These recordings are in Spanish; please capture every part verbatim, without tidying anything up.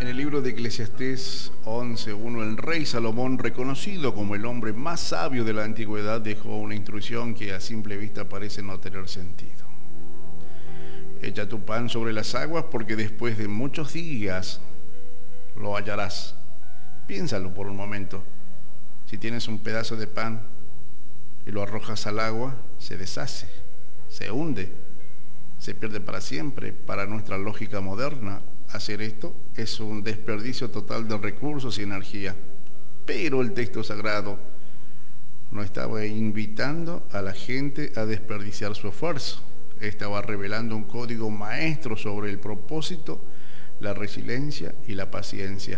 En el libro de Eclesiastés once uno, el rey Salomón, reconocido como el hombre más sabio de la antigüedad, dejó una instrucción que a simple vista parece no tener sentido. Echa tu pan sobre las aguas porque después de muchos días lo hallarás. Piénsalo por un momento. Si tienes un pedazo de pan y lo arrojas al agua, se deshace, se hunde, se pierde para siempre. Para nuestra lógica moderna, hacer esto es un desperdicio total de recursos y energía. Pero el texto sagrado no estaba invitando a la gente a desperdiciar su esfuerzo. Estaba revelando un código maestro sobre el propósito, la resiliencia y la paciencia.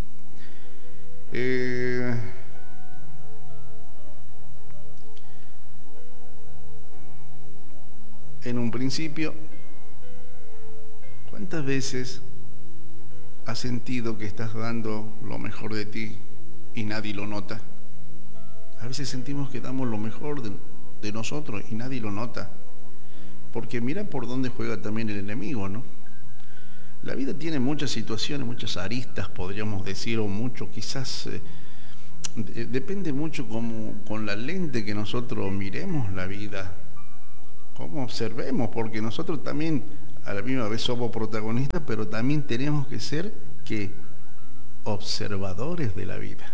Eh, en un principio, ¿cuántas veces has sentido que estás dando lo mejor de ti y nadie lo nota? A veces sentimos que damos lo mejor de, de nosotros y nadie lo nota. Porque mira por dónde juega también el enemigo, ¿no? La vida tiene muchas situaciones, muchas aristas, podríamos decir, o mucho, quizás eh, de, depende mucho como, con la lente que nosotros miremos la vida, cómo observemos, porque nosotros también a la misma vez somos protagonistas, pero también tenemos que ser ¿qué? Observadores de la vida.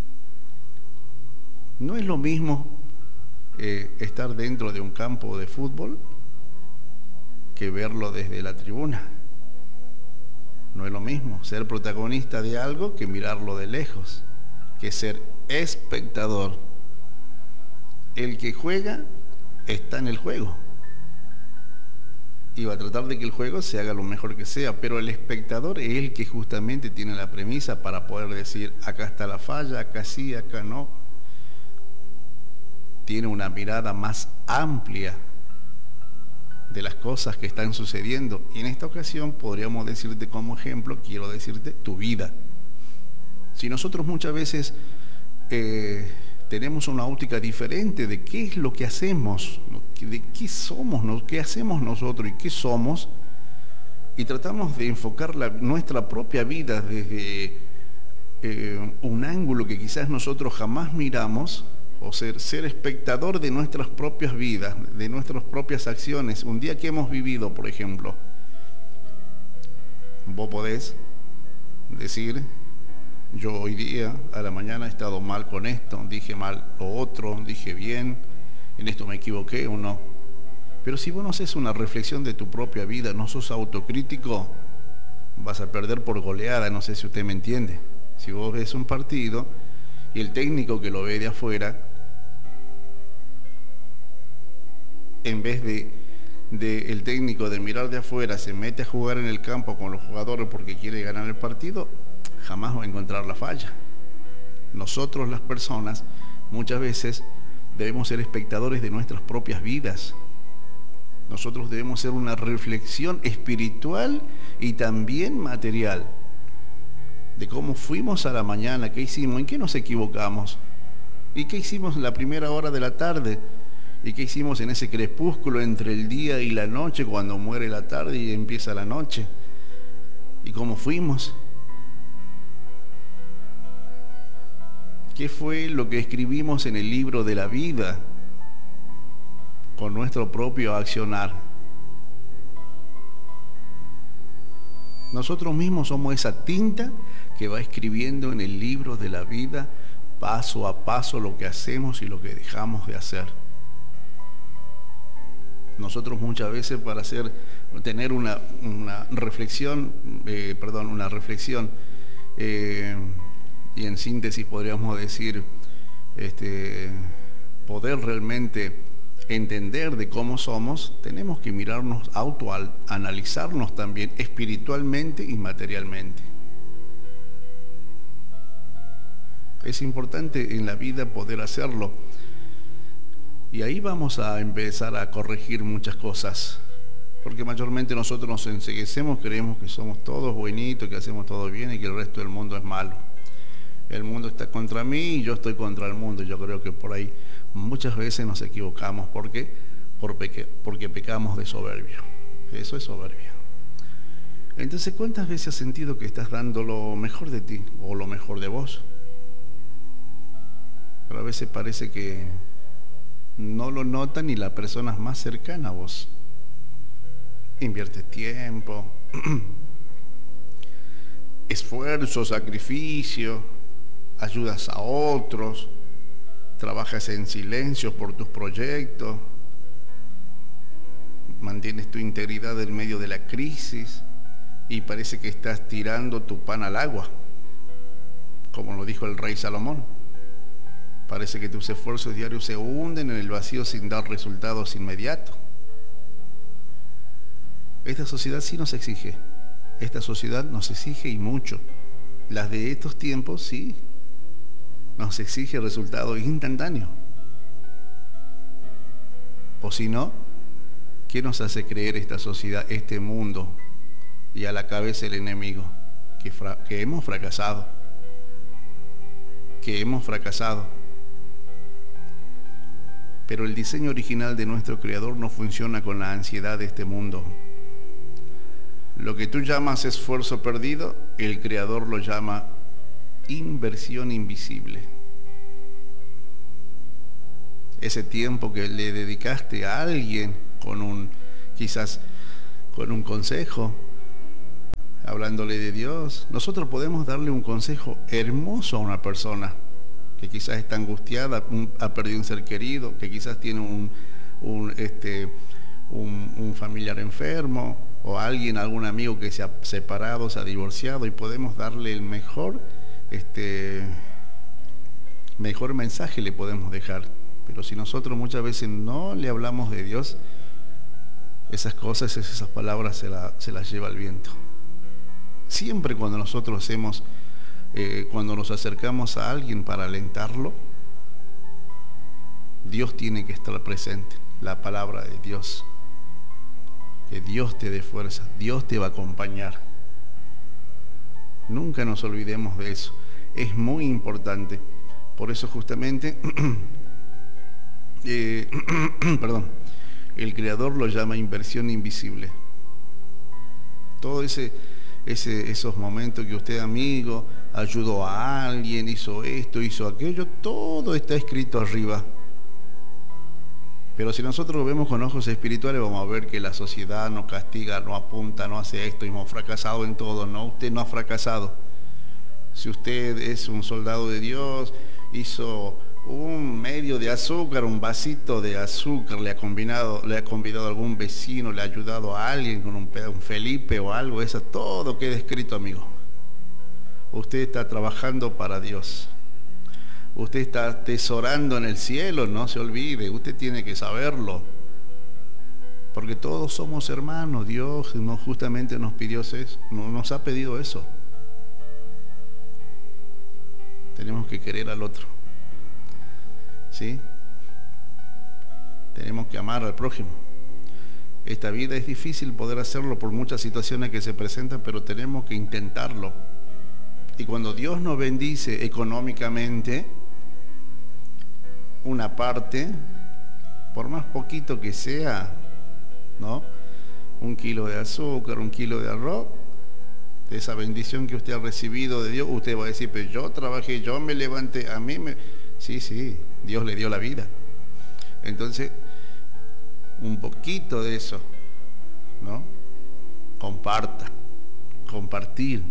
No es lo mismo eh, estar dentro de un campo de fútbol que verlo desde la tribuna. No es lo mismo ser protagonista de algo que mirarlo de lejos, que ser espectador. El que juega está en el juego y va a tratar de que el juego se haga lo mejor que sea, pero el espectador es el que justamente tiene la premisa para poder decir, acá está la falla, acá sí, acá no. Tiene una mirada más amplia de las cosas que están sucediendo. Y en esta ocasión podríamos decirte como ejemplo, quiero decirte, tu vida. Si nosotros muchas veces eh, tenemos una óptica diferente de qué es lo que hacemos, de qué somos, qué hacemos nosotros y qué somos, y tratamos de enfocar la, nuestra propia vida desde eh, un ángulo que quizás nosotros jamás miramos, o ser, ser espectador de nuestras propias vidas, de nuestras propias acciones. Un día que hemos vivido, por ejemplo, vos podés decir, yo hoy día, a la mañana, he estado mal con esto, dije mal lo otro, dije bien, en esto me equivoqué o no. Pero si vos no haces una reflexión de tu propia vida, no sos autocrítico, vas a perder por goleada, no sé si usted me entiende. Si vos ves un partido y el técnico que lo ve de afuera, en vez de, de el técnico de mirar de afuera, se mete a jugar en el campo con los jugadores porque quiere ganar el partido, jamás va a encontrar la falla. Nosotros, las personas, muchas veces debemos ser espectadores de nuestras propias vidas. Nosotros debemos hacer una reflexión espiritual y también material de cómo fuimos a la mañana, qué hicimos, en qué nos equivocamos y qué hicimos en la primera hora de la tarde y qué hicimos en ese crepúsculo entre el día y la noche, cuando muere la tarde y empieza la noche, y cómo fuimos. ¿Qué fue lo que escribimos en el libro de la vida con nuestro propio accionar? Nosotros mismos somos esa tinta que va escribiendo en el libro de la vida paso a paso lo que hacemos y lo que dejamos de hacer. Nosotros muchas veces, para hacer, tener una, una reflexión, eh, perdón, una reflexión eh, y en síntesis podríamos decir, este, poder realmente entender de cómo somos, tenemos que mirarnos, autoanalizarnos también espiritualmente y materialmente. Es importante en la vida poder hacerlo. Y ahí vamos a empezar a corregir muchas cosas, porque mayormente nosotros nos enceguecemos, creemos que somos todos buenitos, que hacemos todo bien y que el resto del mundo es malo. El mundo está contra mí y yo estoy contra el mundo. Yo creo que por ahí muchas veces nos equivocamos. ¿Por qué? Porque pecamos de soberbia. Eso es soberbia. Entonces, ¿cuántas veces has sentido que estás dando lo mejor de ti o lo mejor de vos? Pero a veces parece que no lo nota ni la persona más cercana a vos. Inviertes tiempo, esfuerzo, sacrificio, ayudas a otros, trabajas en silencio por tus proyectos, mantienes tu integridad en medio de la crisis y parece que estás tirando tu pan al agua, como lo dijo el rey Salomón. Parece que tus esfuerzos diarios se hunden en el vacío sin dar resultados inmediatos. Esta sociedad sí nos exige, esta sociedad nos exige y mucho. Las de estos tiempos sí, nos exige resultados instantáneos. O si no, ¿qué nos hace creer esta sociedad, este mundo y a la cabeza el enemigo? Que, fra- que hemos fracasado, que hemos fracasado. Pero el diseño original de nuestro Creador no funciona con la ansiedad de este mundo. Lo que tú llamas esfuerzo perdido, el Creador lo llama inversión invisible. Ese tiempo que le dedicaste a alguien con un, quizás con un consejo, hablándole de Dios. Nosotros podemos darle un consejo hermoso a una persona que quizás está angustiada, un, ha perdido un ser querido, que quizás tiene un, un, este, un, un familiar enfermo, o alguien, algún amigo que se ha separado, se ha divorciado, y podemos darle el mejor, este, mejor mensaje le podemos dejar. Pero si nosotros muchas veces no le hablamos de Dios, esas cosas, esas palabras se, la, se las lleva el viento. Siempre cuando nosotros hacemos, eh, cuando nos acercamos a alguien para alentarlo, Dios tiene que estar presente, la palabra de Dios. Que Dios te dé fuerza, Dios te va a acompañar. Nunca nos olvidemos de eso, es muy importante. Por eso justamente, eh, perdón, el Creador lo llama inversión invisible. Todo ese, ese, esos momentos que usted, amigo, ayudó a alguien, hizo esto, hizo aquello, todo está escrito arriba. Pero si nosotros lo vemos con ojos espirituales, vamos a ver que la sociedad nos castiga, nos apunta, no hace esto, y hemos fracasado en todo. No, usted no ha fracasado. Si usted es un soldado de Dios, hizo un medio de azúcar, un vasito de azúcar, le ha combinado, le ha convidado a algún vecino, le ha ayudado a alguien con un, un Felipe o algo, eso todo queda escrito, amigo. Usted está trabajando para Dios. Usted está atesorando en el cielo, no se olvide, usted tiene que saberlo. Porque todos somos hermanos, Dios no justamente nos pidió eso, nos ha pedido eso. Tenemos que querer al otro. ¿Sí? Tenemos que amar al prójimo. Esta vida es difícil poder hacerlo por muchas situaciones que se presentan, pero tenemos que intentarlo. Y cuando Dios nos bendice económicamente, una parte, por más poquito que sea, ¿no? Un kilo de azúcar, un kilo de arroz, de esa bendición que usted ha recibido de Dios, usted va a decir, pero yo trabajé, yo me levanté, a mí me... Sí, sí, Dios le dio la vida. Entonces, un poquito de eso, ¿no? Comparta, compartir.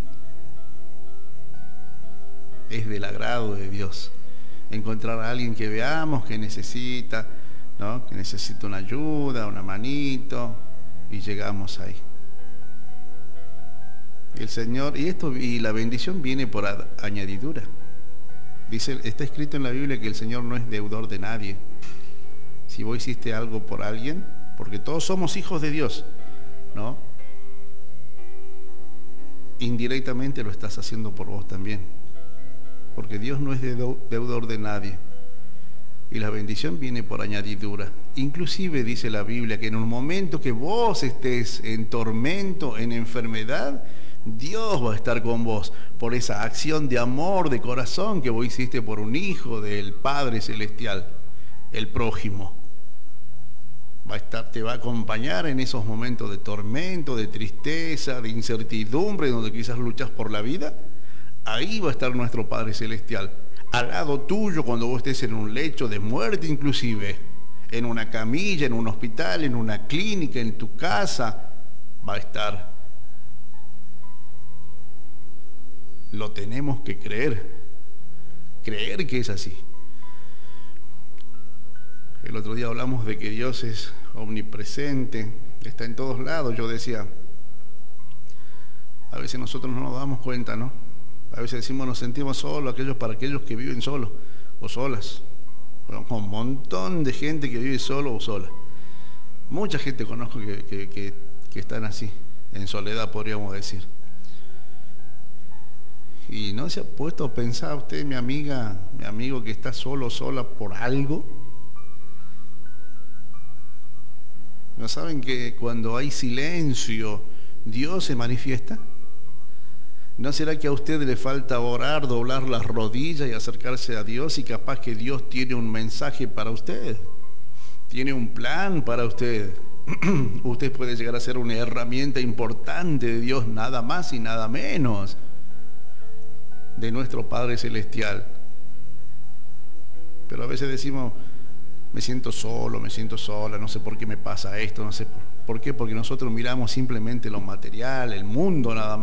Es del agrado de Dios. Encontrar a alguien que veamos que necesita, ¿no? Que necesita una ayuda, una manito, y llegamos ahí. El Señor, y esto, y la bendición viene por añadidura. Dice, está escrito en la Biblia que el Señor no es deudor de nadie. Si vos hiciste algo por alguien, porque todos somos hijos de Dios, ¿no? Indirectamente lo estás haciendo por vos también. Porque Dios no es deudor de nadie. Y la bendición viene por añadidura. Inclusive dice la Biblia que en un momento que vos estés en tormento, en enfermedad, Dios va a estar con vos por esa acción de amor, de corazón que vos hiciste por un hijo del Padre Celestial, el prójimo. va a estar, te va a acompañar en esos momentos de tormento, de tristeza, de incertidumbre, donde quizás luchas por la vida. Ahí va a estar nuestro Padre Celestial, al lado tuyo cuando vos estés en un lecho de muerte inclusive, en una camilla, en un hospital, en una clínica, en tu casa, va a estar. Lo tenemos que creer, creer que es así. El otro día hablamos de que Dios es omnipresente, está en todos lados. Yo decía, a veces nosotros no nos damos cuenta, ¿no? A veces decimos nos sentimos solos, aquellos para aquellos que viven solos o solas. Bueno, con un montón de gente que vive solo o sola. Mucha gente conozco que, que, que, que están así, en soledad podríamos decir. Y no se ha puesto a pensar usted, mi amiga, mi amigo, que está solo o sola por algo. ¿No saben que cuando hay silencio, Dios se manifiesta? ¿No será que a usted le falta orar, doblar las rodillas y acercarse a Dios, y capaz que Dios tiene un mensaje para usted? Tiene un plan para usted. Usted puede llegar a ser una herramienta importante de Dios, nada más y nada menos, de nuestro Padre Celestial. Pero a veces decimos, me siento solo, me siento sola, no sé por qué me pasa esto, no sé por, ¿por qué? Porque nosotros miramos simplemente lo material, el mundo nada más.